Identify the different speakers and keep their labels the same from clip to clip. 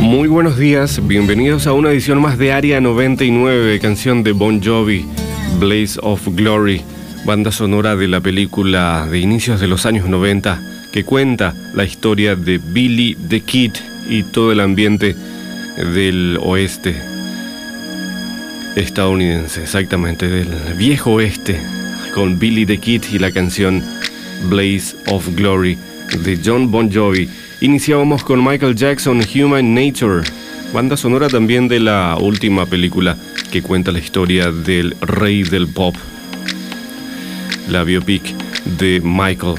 Speaker 1: Muy buenos días, bienvenidos a una edición más de Área 99, canción de Bon Jovi, Blaze of Glory, banda sonora de la película de inicios de los años 90 que cuenta la historia de Billy the Kid y todo el ambiente del oeste estadounidense, exactamente, del viejo oeste, con Billy the Kid y la canción Blaze of Glory de John Bon Jovi. Iniciábamos con Michael Jackson, Human Nature, banda sonora también de la última película que cuenta la historia del rey del pop, la biopic de Michael.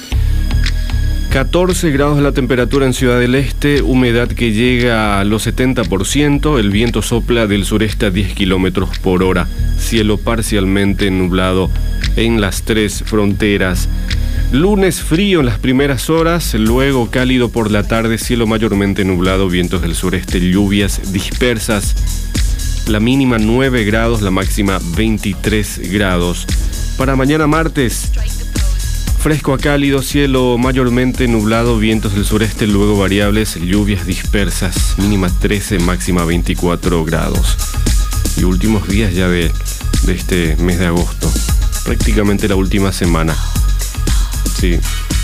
Speaker 1: 14 grados la temperatura en Ciudad del Este, humedad que llega a los 70%, el viento sopla del sureste a 10 kilómetros por hora, cielo parcialmente nublado en las tres fronteras. Lunes frío en las primeras horas, luego cálido por la tarde, cielo mayormente nublado, vientos del sureste, lluvias dispersas. La mínima 9 grados, la máxima 23 grados. Para mañana martes, fresco a cálido, cielo mayormente nublado, vientos del sureste, luego variables, lluvias dispersas, mínima 13, máxima 24 grados. Y últimos días ya de este mes de agosto, prácticamente la última semana. Sí.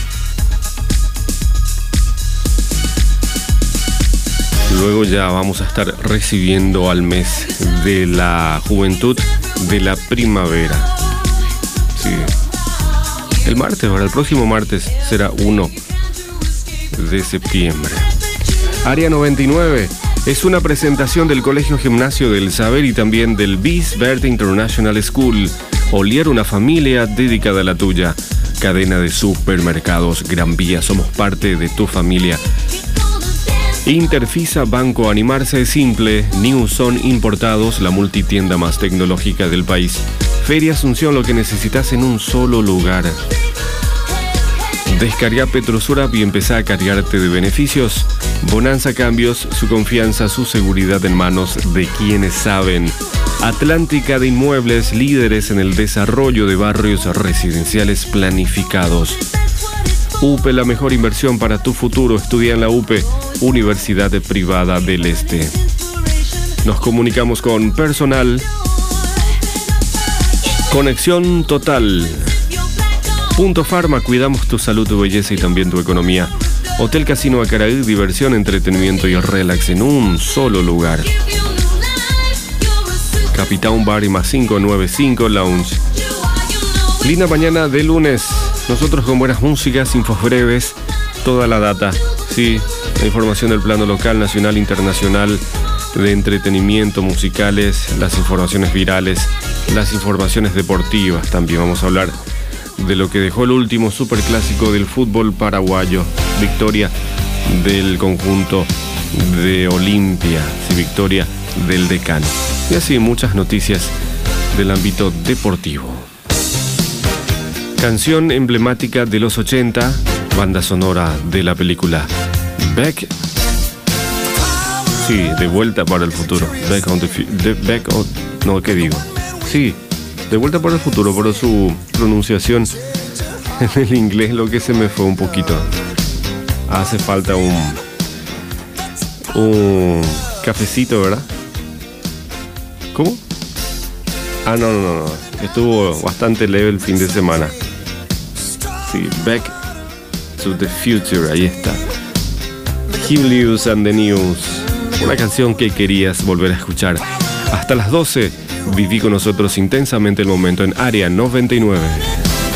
Speaker 1: Luego ya vamos a estar recibiendo al mes de la juventud, de la primavera. Sí. El martes, ahora el próximo martes será 1 de septiembre. Área 99 es una presentación del Colegio Gimnasio del Saber y también del Bis Verde International School. Olier, una familia dedicada a la tuya. Cadena de supermercados Gran Vía, somos parte de tu familia. Interfisa Banco, animarse es simple. New Son Importados, la multitienda más tecnológica del país. Feria Asunción, lo que necesitas en un solo lugar. Descarga Petrosur App y empezá a cargarte de beneficios. Bonanza Cambios, su confianza, su seguridad en manos de quienes saben. Atlántica de Inmuebles, líderes en el desarrollo de barrios residenciales planificados. UPE, la mejor inversión para tu futuro. Estudia en la UPE, Universidad Privada del Este. Nos comunicamos con personal. Conexión Total. Punto Farma, cuidamos tu salud, tu belleza y también tu economía. Hotel Casino Acaraí, diversión, entretenimiento y relax en un solo lugar. Capitán Bar y más 595 Lounge. Linda mañana de lunes. Nosotros con buenas músicas, infos breves, toda la data, sí, la información del plano local, nacional, internacional, de entretenimiento, musicales, las informaciones virales, las informaciones deportivas. También vamos a hablar de lo que dejó el último superclásico del fútbol paraguayo, victoria del conjunto de Olimpia, sí, victoria del Decano. Y así muchas noticias del ámbito deportivo. Canción emblemática de los 80, banda sonora de la película Back. Sí, De Vuelta para el Futuro. ¿Qué digo? Sí, De Vuelta para el Futuro, pero su pronunciación en el inglés lo que se me fue un poquito. Hace falta un cafecito, ¿verdad? ¿Cómo? No. Estuvo bastante leve el fin de semana. Sí, Back to the Future, ahí está. Hugh Lewis and the News. Una canción que querías volver a escuchar. Hasta las 12, viví con nosotros intensamente el momento en Área 99.